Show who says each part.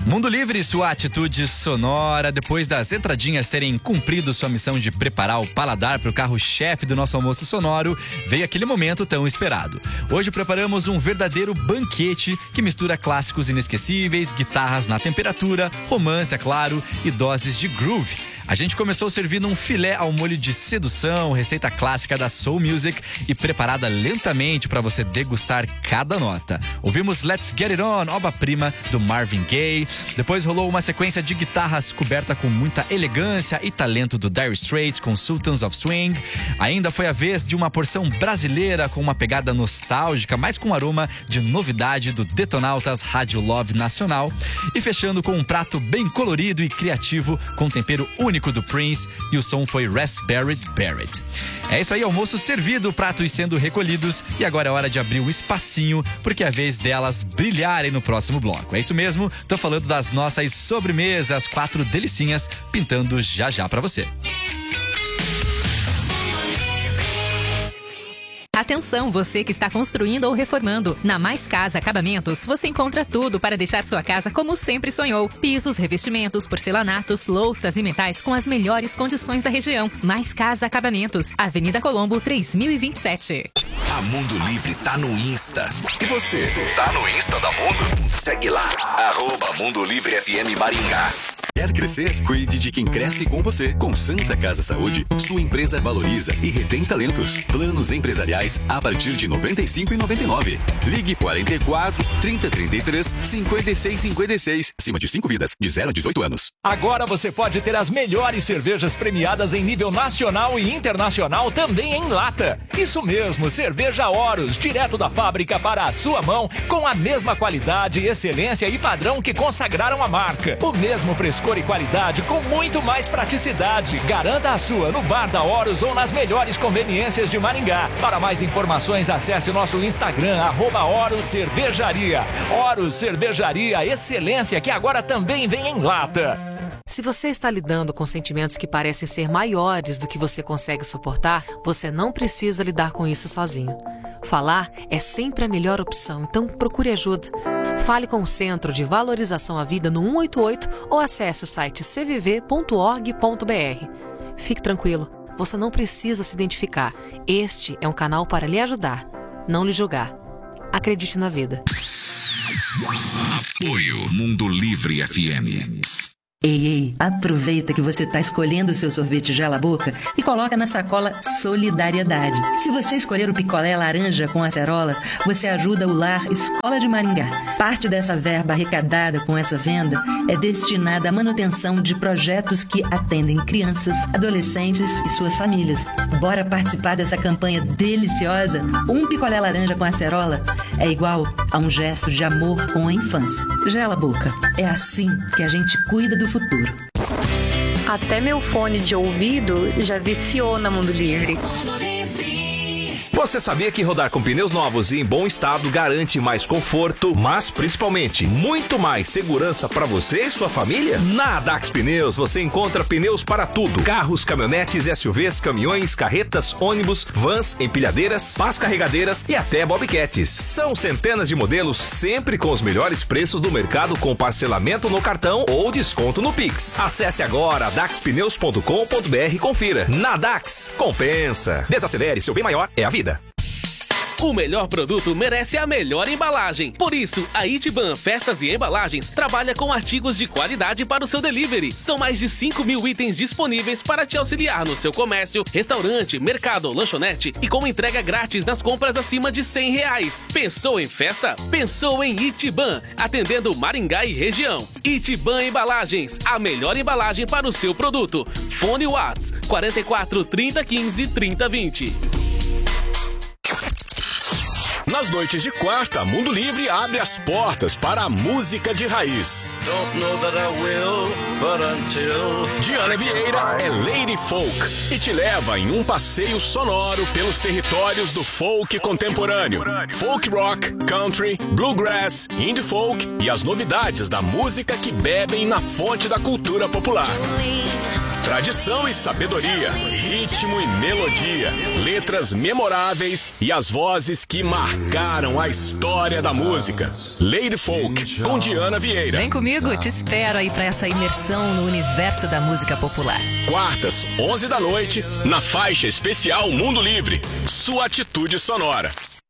Speaker 1: Mundo Livre, sua atitude sonora. Depois das entradinhas terem cumprido sua missão de preparar o paladar para o carro-chefe do nosso almoço sonoro, veio aquele momento tão esperado. Hoje preparamos um verdadeiro banquete que mistura clássicos inesquecíveis, guitarras na temperatura, romance, é claro, e doses de groove. A gente começou servindo um filé ao molho de sedução, receita clássica da Soul Music e preparada lentamente para você degustar cada nota. Ouvimos Let's Get It On, obra-prima do Marvin Gaye. Depois rolou uma sequência de guitarras coberta com muita elegância e talento do Dire Straits com Sultans of Swing. Ainda foi a vez de uma porção brasileira com uma pegada nostálgica, mas com aroma de novidade do Detonautas Rádio Love Nacional. E fechando com um prato bem colorido e criativo com tempero único do Prince, e o som foi Raspberry Beret. É isso aí, almoço servido, pratos sendo recolhidos, e agora é hora de abrir um espacinho, porque é a vez delas brilharem no próximo bloco. É isso mesmo, tô falando das nossas sobremesas, 4 delicinhas pintando já já pra você.
Speaker 2: Atenção, você que está construindo ou reformando. Na Mais Casa Acabamentos, você encontra tudo para deixar sua casa como sempre sonhou. Pisos, revestimentos, porcelanatos, louças e metais com as melhores condições da região. Mais Casa Acabamentos, Avenida Colombo, 3027.
Speaker 3: A Mundo Livre tá no Insta. E você, tá no Insta da Mundo? Segue lá, @Mundo Livre FM Maringá.
Speaker 4: Quer crescer? Cuide de quem cresce com você. Com Santa Casa Saúde, sua empresa valoriza e retém talentos. Planos empresariais a partir de R$ 95,99. Ligue 44 3033 5656. Acima de 5 vidas, de 0 a 18 anos.
Speaker 5: Agora você pode ter as melhores cervejas premiadas em nível nacional e internacional também em lata. Isso mesmo, cerveja Horus, direto da fábrica para a sua mão, com a mesma qualidade, excelência e padrão que consagraram a marca. O mesmo frescor e qualidade com muito mais praticidade. Garanta a sua no Bar da Horus ou nas melhores conveniências de Maringá. Para mais informações, acesse o nosso Instagram, @Horus Cervejaria. Horus Cervejaria, excelência que agora também vem em lata.
Speaker 6: Se você está lidando com sentimentos que parecem ser maiores do que você consegue suportar, você não precisa lidar com isso sozinho. Falar é sempre a melhor opção, então procure ajuda. Fale com o Centro de Valorização à Vida no 188 ou acesse o site cvv.org.br. Fique tranquilo, você não precisa se identificar. Este é um canal para lhe ajudar, não lhe julgar. Acredite na vida.
Speaker 3: Apoio Mundo Livre FM.
Speaker 7: Ei, aproveita que você está escolhendo o seu sorvete Gela Boca e coloca na sacola Solidariedade. Se você escolher o picolé laranja com acerola, você ajuda o Lar Escola de Maringá. Parte dessa verba arrecadada com essa venda é destinada à manutenção de projetos que atendem crianças, adolescentes e suas famílias. Bora participar dessa campanha deliciosa? Um picolé laranja com acerola é igual a um gesto de amor com a infância. Gela Boca, é assim que a gente cuida do futuro.
Speaker 8: Até meu fone de ouvido já viciou na Mundo Livre.
Speaker 9: Você sabia que rodar com pneus novos e em bom estado garante mais conforto, mas principalmente muito mais segurança para você e sua família? Na Dax Pneus você encontra pneus para tudo: carros, caminhonetes, SUVs, caminhões, carretas, ônibus, vans, empilhadeiras, pás carregadeiras e até bobcats. São centenas de modelos, sempre com os melhores preços do mercado, com parcelamento no cartão ou desconto no Pix. Acesse agora daxpneus.com.br e confira. Na Dax, compensa. Desacelere, seu bem maior é a vida.
Speaker 10: O melhor produto merece a melhor embalagem. Por isso, a Itiban Festas e Embalagens trabalha com artigos de qualidade para o seu delivery. São mais de 5.000 itens disponíveis para te auxiliar no seu comércio, restaurante, mercado ou lanchonete e com entrega grátis nas compras acima de R$100. Pensou em festa? Pensou em Itiban, atendendo Maringá e região. Itiban Embalagens, a melhor embalagem para o seu produto. Fone Whats 44 30 15 30 20.
Speaker 11: Nas noites de quarta, Mundo Livre abre as portas para a música de raiz. Diana Vieira é Lady Folk e te leva em um passeio sonoro pelos territórios do folk contemporâneo. Folk rock, country, bluegrass, indie folk e as novidades da música que bebem na fonte da cultura popular. Tradição e sabedoria, ritmo e melodia, letras memoráveis e as vozes que marcaram a história da música. Lady Folk, com Diana Vieira.
Speaker 2: Vem comigo, te espero aí pra essa imersão no universo da música popular.
Speaker 11: Quartas, 11 da noite, na faixa especial Mundo Livre. Sua atitude sonora.